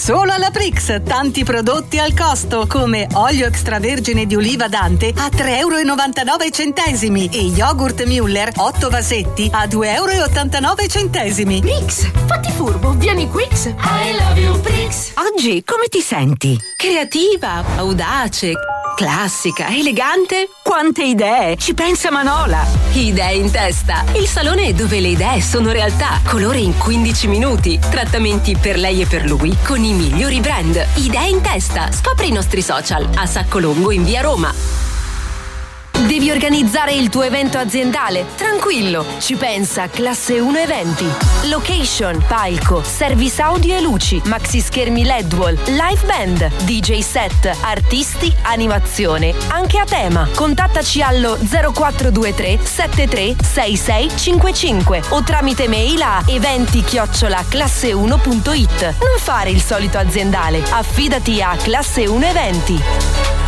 Solo alla Prix, tanti prodotti al costo, come olio extravergine di oliva Dante a 3,99 € e yogurt Müller 8 vasetti a 2,89 €. Prix, fatti furbo, vieni Quix. I love you, Prix. Oggi come ti senti? Creativa, audace, classica, elegante. Quante idee! Ci pensa Manola! Idee in testa. Il salone dove le idee sono realtà. Colore in 15 minuti. Trattamenti per lei e per lui con i migliori brand. Idee in testa. Scopri i nostri social a Saccolongo in via Roma. Devi organizzare il tuo evento aziendale? Tranquillo, ci pensa Classe 1 Eventi. Location, palco, service audio e luci, maxi schermi LED wall, live band, DJ set, artisti, animazione, anche a tema. Contattaci allo 0423 73 6655 o tramite mail a eventi@classe1.it. Non fare il solito aziendale, affidati a Classe 1 Eventi.